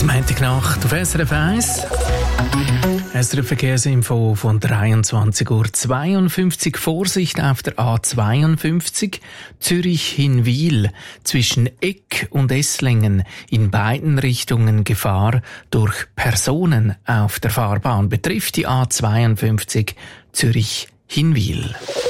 Montagnacht auf SRF 1. SRF Verkehrsinfo von 23:52 Uhr. Vorsicht auf der A52 Zürich-Hinwil zwischen Eck und Esslingen. In beiden Richtungen Gefahr durch Personen auf der Fahrbahn. Betrifft die A52 Zürich-Hinwil.